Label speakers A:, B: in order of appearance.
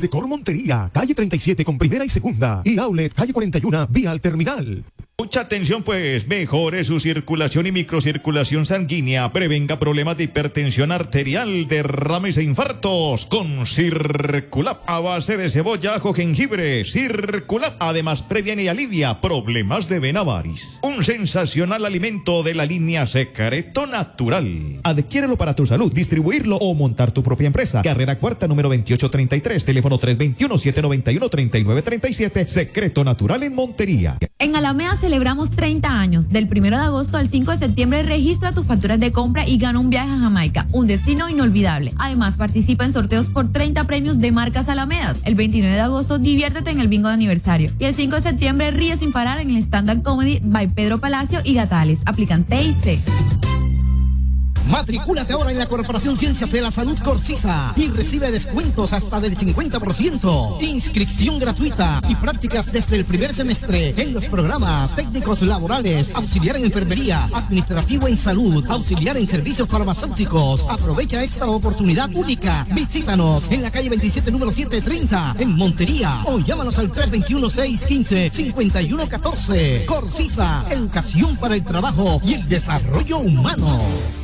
A: Decor Montería, calle 37 con primera y segunda. Y Outlet, calle 41, vía al terminal.
B: Mucha atención pues, mejore su circulación y microcirculación sanguínea, prevenga problemas de hipertensión arterial, derrames e infartos con Circulap a base de cebolla, ajo, jengibre. Circulap además previene y alivia problemas de vena varis. Un sensacional alimento de la línea Secreto Natural. Adquiérelo para tu salud, distribuirlo o montar tu propia empresa. Carrera Cuarta, número 2833, teléfono 321-791-3937, Secreto Natural en Montería.
C: En Alameda celebramos 30 años. Del 1 de agosto al 5 de septiembre registra tus facturas de compra y gana un viaje a Jamaica, un destino inolvidable. Además, participa en sorteos por 30 premios de marcas Alamedas. El 29 de agosto diviértete en el bingo de aniversario. Y el 5 de septiembre ríe sin parar en el stand-up comedy by Pedro Palacio y Gatales. Aplican T&C.
D: Matricúlate ahora en la Corporación Ciencias de la Salud Corcisa y recibe descuentos hasta del 50%. Inscripción gratuita y prácticas desde el primer semestre en los programas técnicos laborales, auxiliar en enfermería, administrativo en salud, auxiliar en servicios farmacéuticos. Aprovecha esta oportunidad única. Visítanos en la calle 27, número 730, en Montería, o llámanos al 321-615-5114. Corcisa, educación para el trabajo y el desarrollo humano.